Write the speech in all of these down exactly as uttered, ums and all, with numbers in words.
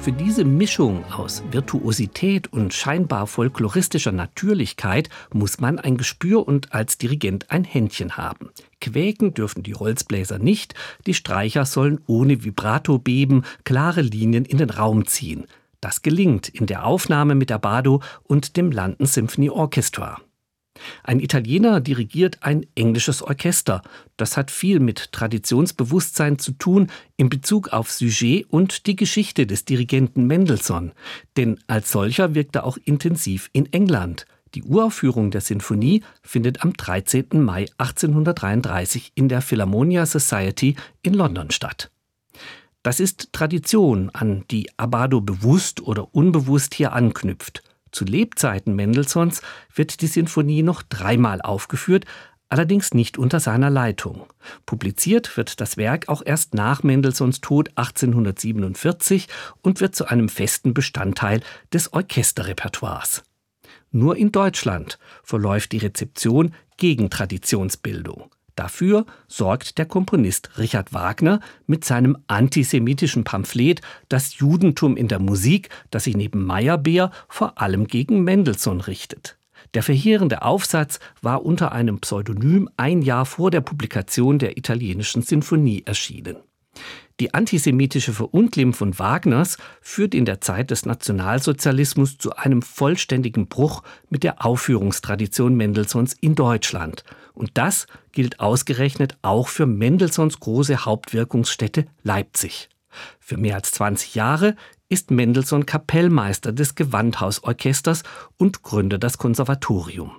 Für diese Mischung aus Virtuosität und scheinbar folkloristischer Natürlichkeit muss man ein Gespür und als Dirigent ein Händchen haben. Quäken dürfen die Holzbläser nicht, die Streicher sollen ohne Vibrato beben, klare Linien in den Raum ziehen. Das gelingt in der Aufnahme mit Abbado und dem London Symphony Orchestra. Ein Italiener dirigiert ein englisches Orchester. Das hat viel mit Traditionsbewusstsein zu tun in Bezug auf Sujet und die Geschichte des Dirigenten Mendelssohn. Denn als solcher wirkt er auch intensiv in England. Die Uraufführung der Sinfonie findet am dreizehnten Mai achtzehnhundertdreiunddreißig in der Philharmonia Society in London statt. Das ist Tradition, an die Abbado bewusst oder unbewusst hier anknüpft. Zu Lebzeiten Mendelssohns wird die Sinfonie noch dreimal aufgeführt, allerdings nicht unter seiner Leitung. Publiziert wird das Werk auch erst nach Mendelssohns Tod achtzehnhundertsiebenundvierzig und wird zu einem festen Bestandteil des Orchesterrepertoires. Nur in Deutschland verläuft die Rezeption gegen Traditionsbildung. Dafür sorgt der Komponist Richard Wagner mit seinem antisemitischen Pamphlet »Das Judentum in der Musik«, das sich neben Meyerbeer vor allem gegen Mendelssohn richtet. Der verheerende Aufsatz war unter einem Pseudonym ein Jahr vor der Publikation der italienischen Sinfonie erschienen. Die antisemitische Verunglimpfung Wagners führt in der Zeit des Nationalsozialismus zu einem vollständigen Bruch mit der Aufführungstradition Mendelssohns in Deutschland. Und das gilt ausgerechnet auch für Mendelssohns große Hauptwirkungsstätte Leipzig. Für mehr als zwanzig Jahre ist Mendelssohn Kapellmeister des Gewandhausorchesters und gründet das Konservatorium.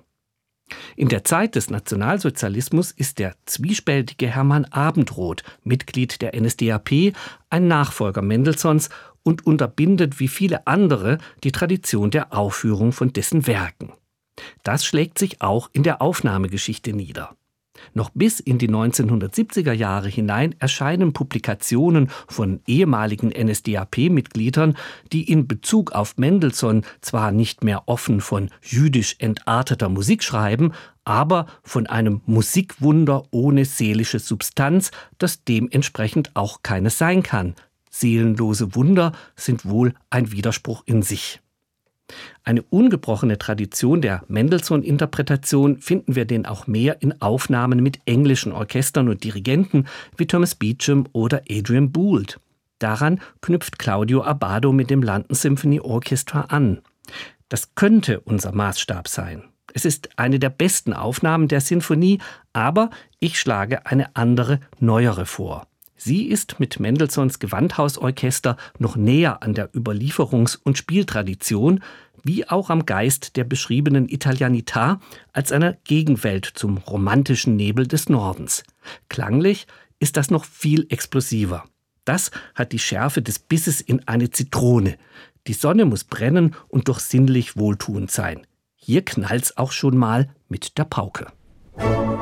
In der Zeit des Nationalsozialismus ist der zwiespältige Hermann Abendroth, Mitglied der N S D A P, ein Nachfolger Mendelssohns und unterbindet wie viele andere die Tradition der Aufführung von dessen Werken. Das schlägt sich auch in der Aufnahmegeschichte nieder. Noch bis in die neunzehnhundertsiebziger Jahre hinein erscheinen Publikationen von ehemaligen N S D A P-Mitgliedern, die in Bezug auf Mendelssohn zwar nicht mehr offen von jüdisch entarteter Musik schreiben, aber von einem Musikwunder ohne seelische Substanz, das dementsprechend auch keines sein kann. Seelenlose Wunder sind wohl ein Widerspruch in sich. Eine ungebrochene Tradition der Mendelssohn-Interpretation finden wir denn auch mehr in Aufnahmen mit englischen Orchestern und Dirigenten wie Thomas Beecham oder Adrian Boult. Daran knüpft Claudio Abbado mit dem London Symphony Orchestra an. Das könnte unser Maßstab sein. Es ist eine der besten Aufnahmen der Sinfonie, aber ich schlage eine andere, neuere vor. Sie ist mit Mendelssohns Gewandhausorchester noch näher an der Überlieferungs- und Spieltradition, wie auch am Geist der beschriebenen Italianità als einer Gegenwelt zum romantischen Nebel des Nordens. Klanglich ist das noch viel explosiver. Das hat die Schärfe des Bisses in eine Zitrone. Die Sonne muss brennen und doch sinnlich wohltuend sein. Hier knallt's auch schon mal mit der Pauke.